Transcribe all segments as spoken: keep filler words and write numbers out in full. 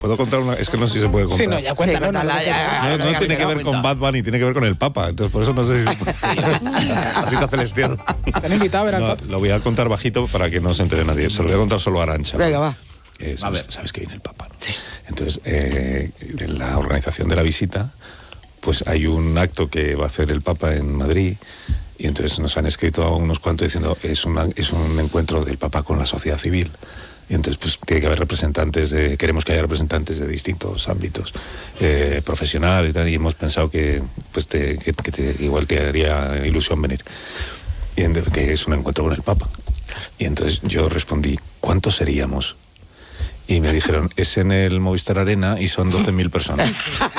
¿Puedo contar una? Es que no sé si se puede contar. Sí, no, ya cuéntalo. Sí, no, cuéntala, no, ya, no, No, no, no no, tiene que ver con Bad Bunny, tiene que ver con el Papa. Entonces, por eso no sé si se puede. Así está Celestial. ¿Te han invitado a ver al No, Papa? lo voy a contar bajito para que no se entere nadie. Se lo voy a contar solo a Arantxa. Venga, va. Eh, sabes, sabes que viene el Papa, ¿no? Sí. Entonces, eh, en la organización de la visita, pues hay un acto que va a hacer el Papa en Madrid, y entonces nos han escrito a unos cuantos diciendo es, una, es un encuentro del Papa con la sociedad civil. Y entonces pues tiene que haber representantes de, queremos que haya representantes de distintos ámbitos eh, profesionales y tal, y hemos pensado que pues te, que, que te, igual te haría ilusión venir. Y entonces, que es un encuentro con el Papa. Y entonces yo respondí, ¿cuántos seríamos? Y me dijeron, es en el Movistar Arena y son doce mil personas.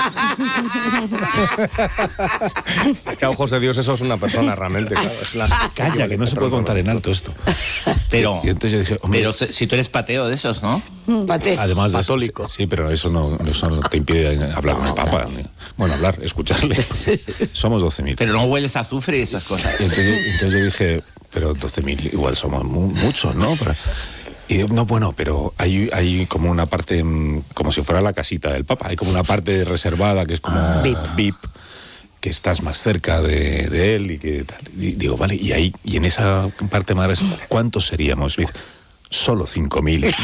Es que a ojos de Dios eso es una persona realmente. Claro, es la... Calla, que no se puede contar en alto esto. Pero, y entonces yo dije, hombre, pero si tú eres pateo de esos, ¿no? Pate. además de eso, católico. sí, pero eso no, eso no te impide hablar con el Papa. Bueno, hablar, escucharle. Somos doce mil. Pero no hueles a azufre y esas cosas. Y entonces, entonces yo dije, pero doce mil igual somos mu muchos, ¿no? Para... Y digo, no, bueno, pero hay, hay como una parte, como si fuera la casita del Papa, hay como una parte reservada que es como V I P. V I P, que estás más cerca de, de él y que tal. Y digo, vale, y ahí, y en esa parte más, ¿cuántos seríamos? Y dice, solo cinco mil.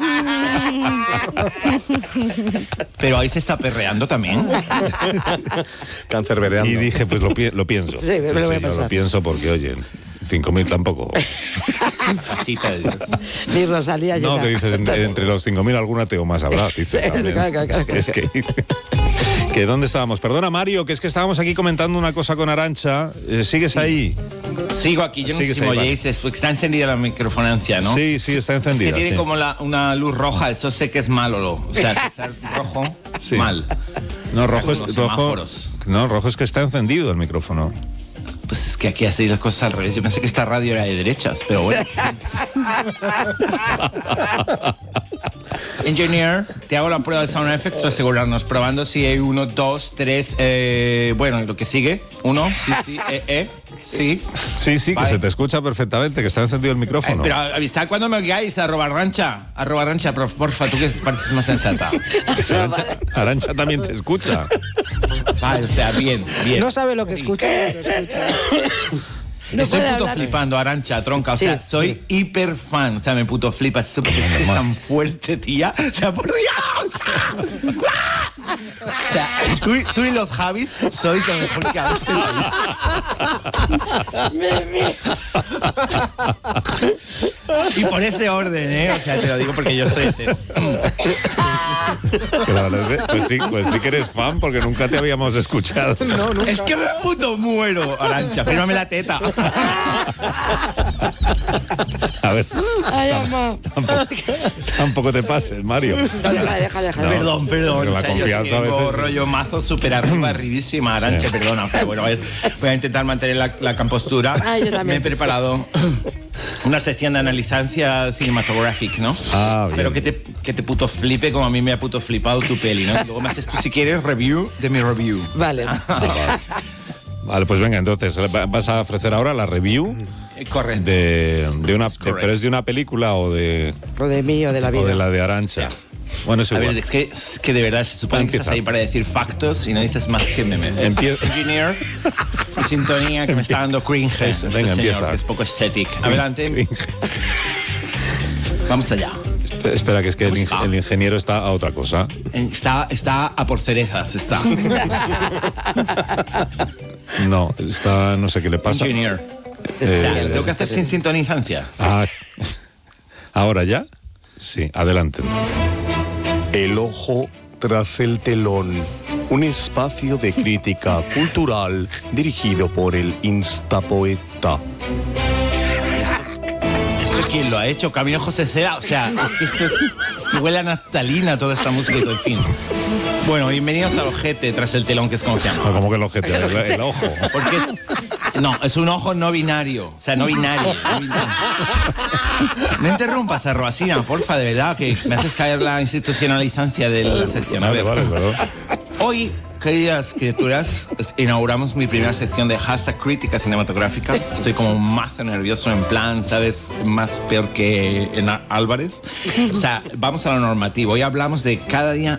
Pero ahí se está perreando también. Cancerbereando. Y dije, pues lo, pi lo pienso. Sí, me lo voy a yo pensar. lo pienso porque, oye, cinco mil tampoco. Casita de Dios. Ni Rosalía llega. No, que dices, entre, entre los cinco mil alguna tengo más habrá. Dices, Sí, también. claro, claro, claro. Es que, que ¿dónde estábamos? Perdona, Mario, que es que estábamos aquí comentando una cosa con Arantxa. Eh, ¿Sigues Sí. ahí? Sigo aquí, yo no Sigues sé si me ahí, oyéis, es porque está encendida la microfonancia, ¿no? Sí, sí, está Es encendida. que tiene sí. como la, una luz roja, eso sé que es malo. Lo, o sea, si está rojo, Sí. mal. No, rojo es, Unos rojo, semáforos. no, rojo es que está encendido el micrófono. Pues es que aquí hacéis las cosas al revés. Yo pensé que esta radio era de derechas, pero bueno. Engineer, te hago la prueba de Sound Effects para asegurarnos, probando si hay uno, dos, tres, eh, bueno, y lo que sigue. Uno, sí, sí, eh, eh, sí. Sí, sí, Vale. que se te escucha perfectamente, que está encendido el Eh, micrófono. pero avisad cuando me oigáis, arroba rancha, arroba rancha, prof, porfa, tú que pareces más sensata. Arantxa, Arantxa también te escucha. Vale, o sea, bien, bien. No sabe lo que escucha, lo que escucha. No Estoy puede puto hablar. flipando, Arantxa, tronca. O sea, Sí. soy hiper fan. O sea, me puto flipas. Es que es tan fuerte, tía. O sea, por Dios. O sea, tú, y- tú y los Javis sois lo mejor que habéis tenido. Y por ese orden, ¿eh? O sea, te lo digo porque yo soy hetero. Que la verdad es que, pues sí, pues sí que eres fan porque nunca te habíamos escuchado. No, nunca. Es que me puto muero, Arantxa. Fírmame la teta. A ver, Ay, mamá. tampoco, tampoco te pases, Mario. No, deja, deja, deja. No. Perdón, perdón. Porque la O sea, yo sí confianza que a tengo veces- rollo mazo súper arriba, arribísima, Arantxa, Sí. perdona. O sea, bueno, a ver, voy a intentar mantener la, la compostura. Ay, yo también. Me he preparado una sección de analizancia cinematográfica, ¿no? Ah, Espero bien. que te, que te puto flipe como a mí me ha puto flipado tu peli, ¿no? Y luego me haces tú, si quieres, review de mi review. Vale. Ah, vale. Vale, pues venga, entonces va- vas a ofrecer ahora la review Eh, Correcto. de, de una, de- correcto. pero es de una película o de, O de mí o de la vida. o de la de Arantxa. Bueno, es A igual. ver, es que, es que de verdad se supone que Empieza. estás ahí para decir factos y no dices más que memes. Empie- Engineer, sintonía que me está dando cringe. Eso, este venga, señor, empieza. que es poco estético. Adelante. Vamos allá. Espera, Espera, que es que el, Música. ing- el ingeniero está a otra cosa. Está, está a por cerezas, está. No, está, no sé qué le pasa. Engineer. Eh, O sea, lo tengo que hacer sin sintonizancia. Ah, ¿ahora ya? Sí, adelante entonces. El ojo tras el telón. Un espacio de crítica cultural dirigido por el Instapoeta. ¿Esto quién lo ha hecho? Camilo José Cela. O sea, es que esto es, es que huele a naftalina toda esta música y todo el fin. Bueno, bienvenidos al ojete tras el telón, que es como se llama. No, como que el ojete, el, el ojo. Porque es, no, es un ojo no binario. O sea, no binario. No, binario. No interrumpas a Roasina, porfa, de verdad, que me haces caer la institucionalizancia de la sección. A Vale, ver. vale, perdón. Hoy, queridas criaturas, es- inauguramos mi primera sección de hashtag crítica cinematográfica. Estoy como mazo nervioso, en plan, ¿sabes? Más peor que en Á- Álvarez. O sea, vamos a lo normativo. Hoy hablamos de Cada día